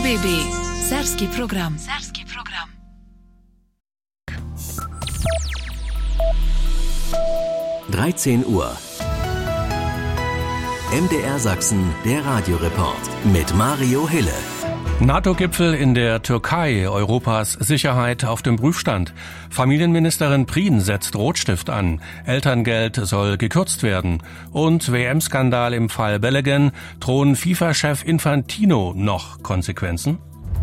BB. Serbski program. 13 Uhr. MDR Sachsen, der Radioreport mit Mario Hille. NATO-Gipfel in der Türkei, Europas Sicherheit auf dem Prüfstand. Familienministerin Prien setzt Rotstift an. Elterngeld soll gekürzt werden. Und WM-Skandal im Fall Balogun. Drohen FIFA-Chef Infantino noch Konsequenzen?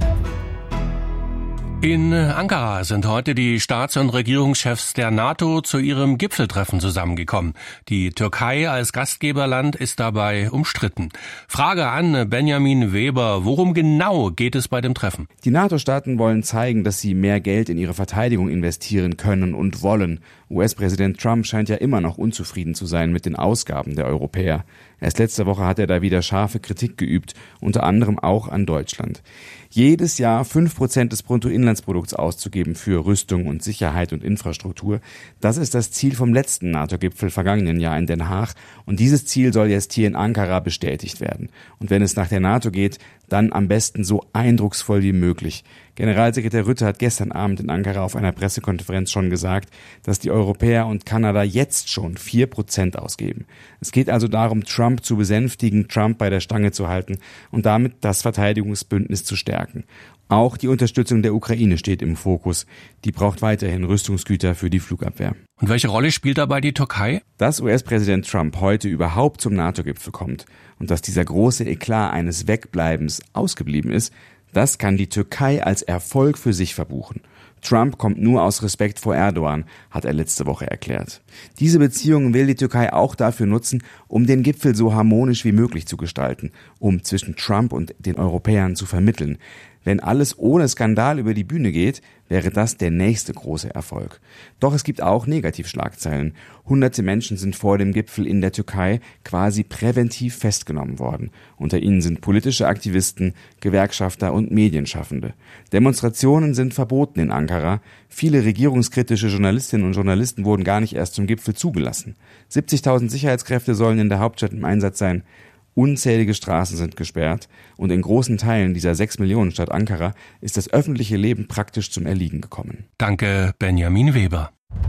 In Ankara sind heute die Staats- und Regierungschefs der NATO zu ihrem Gipfeltreffen zusammengekommen. Die Türkei als Gastgeberland ist dabei umstritten. Frage an Benjamin Weber, worum genau geht es bei dem Treffen? Die NATO-Staaten wollen zeigen, dass sie mehr Geld in ihre Verteidigung investieren können und wollen. US-Präsident Trump scheint ja immer noch unzufrieden zu sein mit den Ausgaben der Europäer. Erst letzte Woche hat er da wieder scharfe Kritik geübt, unter anderem auch an Deutschland. Jedes Jahr 5% des Bruttoinlandsprodukts auszugeben für Rüstung und Sicherheit und Infrastruktur, das ist das Ziel vom letzten NATO-Gipfel vergangenen Jahr in Den Haag. Und dieses Ziel soll jetzt hier in Ankara bestätigt werden. Und wenn es nach der NATO geht, dann am besten so eindrucksvoll wie möglich. Generalsekretär Rutte hat gestern Abend in Ankara auf einer Pressekonferenz schon gesagt, dass die Europäer und Kanada jetzt schon 4% ausgeben. Es geht also darum, Trump zu besänftigen, Trump bei der Stange zu halten und damit das Verteidigungsbündnis zu stärken. Auch die Unterstützung der Ukraine steht im Fokus. Die braucht weiterhin Rüstungsgüter für die Flugabwehr. Und welche Rolle spielt dabei die Türkei? Dass US-Präsident Trump heute überhaupt zum NATO-Gipfel kommt und dass dieser große Eklat eines Wegbleibens ausgeblieben ist, das kann die Türkei als Erfolg für sich verbuchen. Trump kommt nur aus Respekt vor Erdogan, hat er letzte Woche erklärt. Diese Beziehungen will die Türkei auch dafür nutzen, um den Gipfel so harmonisch wie möglich zu gestalten, um zwischen Trump und den Europäern zu vermitteln. Wenn alles ohne Skandal über die Bühne geht, wäre das der nächste große Erfolg. Doch es gibt auch Negativschlagzeilen. Hunderte Menschen sind vor dem Gipfel in der Türkei quasi präventiv festgenommen worden. Unter ihnen sind politische Aktivisten, Gewerkschafter und Medienschaffende. Demonstrationen sind verboten in Ankara. Viele regierungskritische Journalistinnen und Journalisten wurden gar nicht erst zum Gipfel zugelassen. 70.000 Sicherheitskräfte sollen in der Hauptstadt im Einsatz sein. Unzählige Straßen sind gesperrt und in großen Teilen dieser 6-Millionen-Stadt Ankara ist das öffentliche Leben praktisch zum Erliegen gekommen. Danke, Benjamin Weber.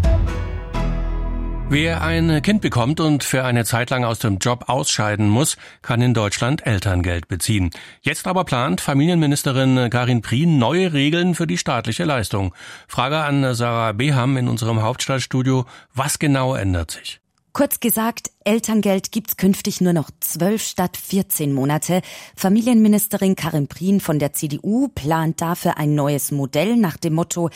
Wer ein Kind bekommt und für eine Zeit lang aus dem Job ausscheiden muss, kann in Deutschland Elterngeld beziehen. Jetzt aber plant Familienministerin Karin Prien neue Regeln für die staatliche Leistung. Frage an Sarah Beham in unserem Hauptstadtstudio. Was genau ändert sich? Kurz gesagt, Elterngeld gibt's künftig nur noch 12 statt 14 Monate. Familienministerin Karin Prien von der CDU plant dafür ein neues Modell nach dem Motto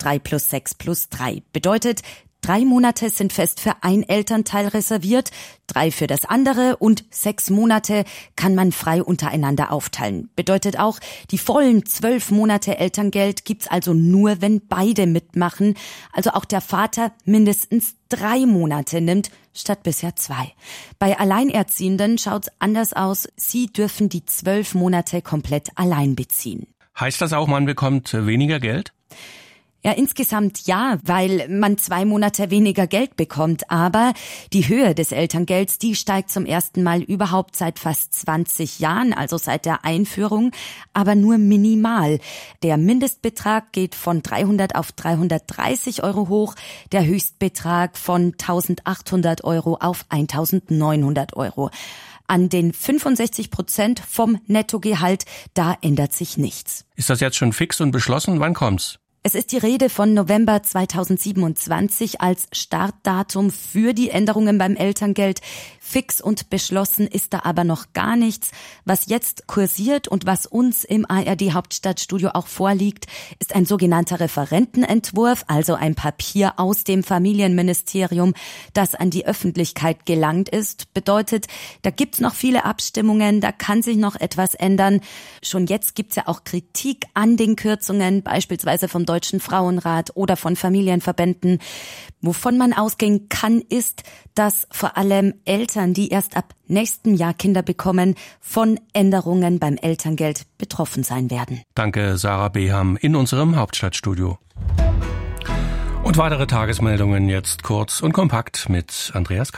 3+6+3. Bedeutet, 3 Monate sind fest für ein Elternteil reserviert, 3 für das andere und 6 Monate kann man frei untereinander aufteilen. Bedeutet auch, die vollen 12 Monate Elterngeld gibt's also nur, wenn beide mitmachen. Also auch der Vater mindestens 3 Monate nimmt, statt bisher 2. Bei Alleinerziehenden schaut's anders aus. Sie dürfen die 12 Monate komplett allein beziehen. Heißt das auch, man bekommt weniger Geld? Ja, insgesamt ja, weil man 2 Monate weniger Geld bekommt. Aber die Höhe des Elterngelds, die steigt zum ersten Mal überhaupt seit fast 20 Jahren, also seit der Einführung, aber nur minimal. Der Mindestbetrag geht von 300 auf 330 Euro hoch, der Höchstbetrag von 1.800 Euro auf 1.900 Euro. An den 65% vom Nettogehalt, da ändert sich nichts. Ist das jetzt schon fix und beschlossen? Wann kommt's? Es ist die Rede von November 2027 als Startdatum für die Änderungen beim Elterngeld. Fix und beschlossen ist da aber noch gar nichts. Was jetzt kursiert und was uns im ARD Hauptstadtstudio auch vorliegt, ist ein sogenannter Referentenentwurf, also ein Papier aus dem Familienministerium, das an die Öffentlichkeit gelangt ist. Bedeutet, da gibt's noch viele Abstimmungen, da kann sich noch etwas ändern. Schon jetzt gibt's ja auch Kritik an den Kürzungen, beispielsweise vom Deutschen Frauenrat oder von Familienverbänden. Wovon man ausgehen kann, ist, dass vor allem Eltern, die erst ab nächstem Jahr Kinder bekommen, von Änderungen beim Elterngeld betroffen sein werden. Danke, Sarah Beham in unserem Hauptstadtstudio. Und weitere Tagesmeldungen jetzt kurz und kompakt mit Andreas Kalb.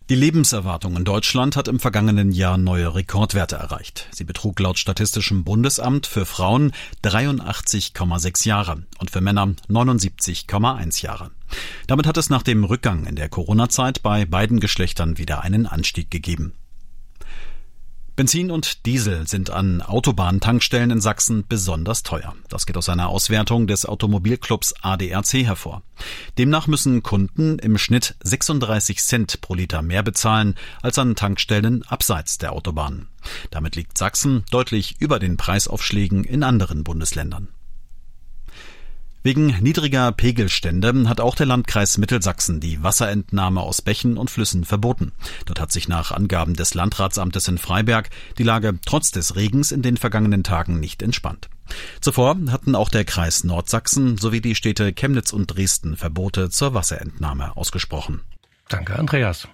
Die Lebenserwartung in Deutschland hat im vergangenen Jahr neue Rekordwerte erreicht. Sie betrug laut Statistischem Bundesamt für Frauen 83,6 Jahre und für Männer 79,1 Jahre. Damit hat es nach dem Rückgang in der Corona-Zeit bei beiden Geschlechtern wieder einen Anstieg gegeben. Benzin und Diesel sind an Autobahntankstellen in Sachsen besonders teuer. Das geht aus einer Auswertung des Automobilclubs ADAC hervor. Demnach müssen Kunden im Schnitt 36 Cent pro Liter mehr bezahlen als an Tankstellen abseits der Autobahnen. Damit liegt Sachsen deutlich über den Preisaufschlägen in anderen Bundesländern. Wegen niedriger Pegelstände hat auch der Landkreis Mittelsachsen die Wasserentnahme aus Bächen und Flüssen verboten. Dort hat sich nach Angaben des Landratsamtes in Freiberg die Lage trotz des Regens in den vergangenen Tagen nicht entspannt. Zuvor hatten auch der Kreis Nordsachsen sowie die Städte Chemnitz und Dresden Verbote zur Wasserentnahme ausgesprochen. Danke, Andreas.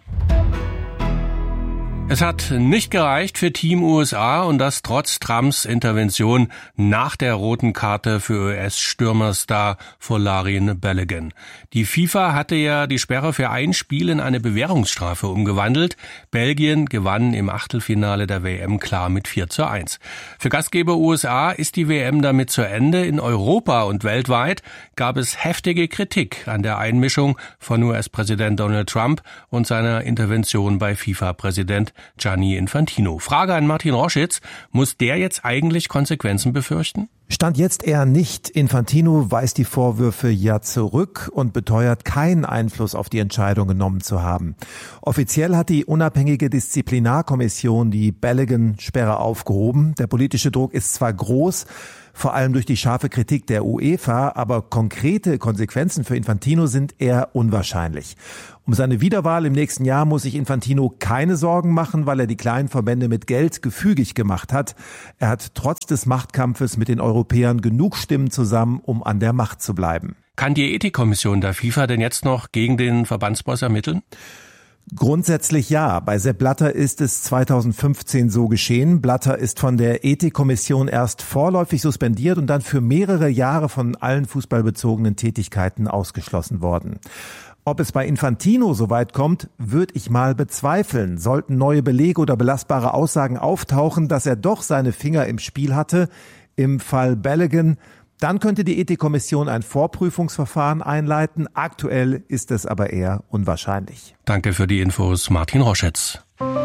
Es hat nicht gereicht für Team USA und das trotz Trumps Intervention nach der roten Karte für US-Stürmerstar Folarin Balogun. Die FIFA hatte ja die Sperre für ein Spiel in eine Bewährungsstrafe umgewandelt. Belgien gewann im Achtelfinale der WM klar mit 4:1. Für Gastgeber USA ist die WM damit zu Ende. In Europa und weltweit gab es heftige Kritik an der Einmischung von US-Präsident Donald Trump und seiner Intervention bei FIFA-Präsident Gianni Infantino. Frage an Martin Roschitz, muss der jetzt eigentlich Konsequenzen befürchten? Stand jetzt eher nicht. Infantino weist die Vorwürfe ja zurück und beteuert, keinen Einfluss auf die Entscheidung genommen zu haben. Offiziell hat die unabhängige Disziplinarkommission die Balogun-Sperre aufgehoben. Der politische Druck ist zwar groß, vor allem durch die scharfe Kritik der UEFA, aber konkrete Konsequenzen für Infantino sind eher unwahrscheinlich. Um seine Wiederwahl im nächsten Jahr muss sich Infantino keine Sorgen machen, weil er die kleinen Verbände mit Geld gefügig gemacht hat. Er hat trotz des Machtkampfes mit den Europäern genug Stimmen zusammen, um an der Macht zu bleiben. Kann die Ethikkommission der FIFA denn jetzt noch gegen den Verbandsboss ermitteln? Grundsätzlich ja. Bei Sepp Blatter ist es 2015 so geschehen. Blatter ist von der Ethikkommission erst vorläufig suspendiert und dann für mehrere Jahre von allen fußballbezogenen Tätigkeiten ausgeschlossen worden. Ob es bei Infantino so weit kommt, würde ich mal bezweifeln. Sollten neue Belege oder belastbare Aussagen auftauchen, dass er doch seine Finger im Spiel hatte, im Fall Balogun, dann könnte die Ethikkommission ein Vorprüfungsverfahren einleiten. Aktuell ist es aber eher unwahrscheinlich. Danke für die Infos, Martin Roschitz.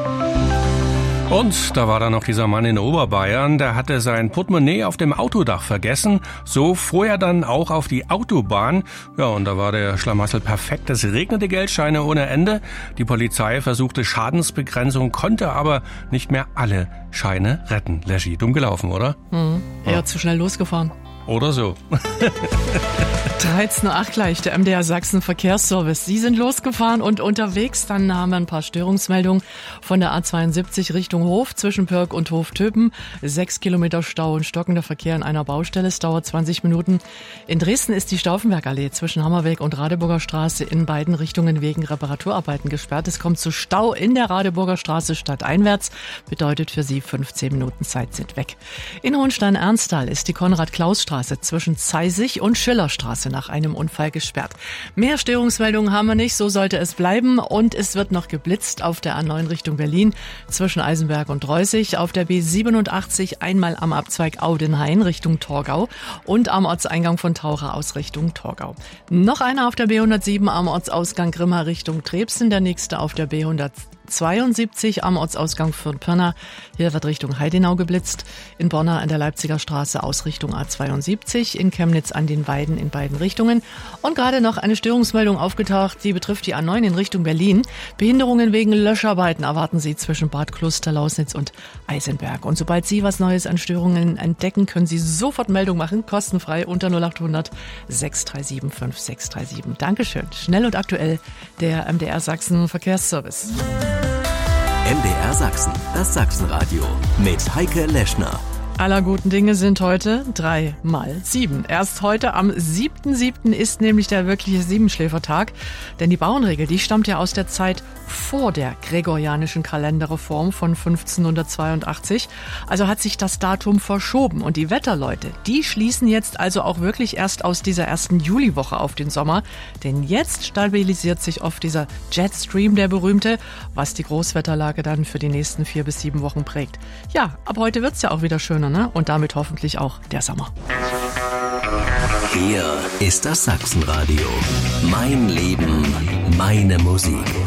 Und da war dann noch dieser Mann in Oberbayern, der hatte sein Portemonnaie auf dem Autodach vergessen. So fuhr er dann auch auf die Autobahn. Ja, und da war der Schlamassel perfekt. Es regnete Geldscheine ohne Ende. Die Polizei versuchte Schadensbegrenzung, konnte aber nicht mehr alle Scheine retten. Leschi, dumm gelaufen, oder? Ja, zu schnell losgefahren. Oder so. 13:08 Uhr gleich, der MDR Sachsen Verkehrsservice. Sie sind losgefahren und unterwegs. Dann haben wir ein paar Störungsmeldungen von der A72 Richtung Hof zwischen Pörk und Hoftöpen. 6 Kilometer Stau und stockender Verkehr in einer Baustelle. Es dauert 20 Minuten. In Dresden ist die Stauffenbergallee zwischen Hammerweg und Radeburger Straße in beiden Richtungen wegen Reparaturarbeiten gesperrt. Es kommt zu Stau in der Radeburger Straße stadteinwärts. Bedeutet für Sie 15 Minuten Zeit sind weg. In Hohenstein-Ernsthal ist die Konrad-Klaus-Straße zwischen Zeisig und Schillerstraße nach einem Unfall gesperrt. Mehr Störungsmeldungen haben wir nicht, so sollte es bleiben. Und es wird noch geblitzt auf der A9 Richtung Berlin zwischen Eisenberg und Reußig, auf der B87 einmal am Abzweig Audenhain Richtung Torgau und am Ortseingang von Taucher aus Richtung Torgau. Noch einer auf der B107 am Ortsausgang Grimma Richtung Trebsen, der nächste auf der B172 am Ortsausgang Fürth-Pirna. Hier wird Richtung Heidenau geblitzt. In Borna an der Leipziger Straße aus Richtung A72. In Chemnitz an den Weiden in beiden Richtungen. Und gerade noch eine Störungsmeldung aufgetaucht, die betrifft die A9 in Richtung Berlin. Behinderungen wegen Löscharbeiten erwarten Sie zwischen Bad Kluster, Lausnitz und Eisenberg. Und sobald Sie was Neues an Störungen entdecken, können Sie sofort Meldung machen. Kostenfrei unter 0800 637 5637. Dankeschön. Schnell und aktuell der MDR Sachsen Verkehrsservice. MDR Sachsen, das Sachsenradio mit Heike Leschner. Aller guten Dinge sind heute 3 mal 7. Erst heute am 7.7. ist nämlich der wirkliche Siebenschläfertag. Denn die Bauernregel, die stammt ja aus der Zeit vor der gregorianischen Kalenderreform von 1582. Also hat sich das Datum verschoben. Und die Wetterleute, die schließen jetzt also auch wirklich erst aus dieser ersten Juliwoche auf den Sommer. Denn jetzt stabilisiert sich oft dieser Jetstream, der berühmte, was die Großwetterlage dann für die nächsten 4 bis 7 Wochen prägt. Ja, ab heute wird's ja auch wieder schöner, ne? Und damit hoffentlich auch der Sommer. Hier ist das Sachsenradio. Mein Leben, meine Musik.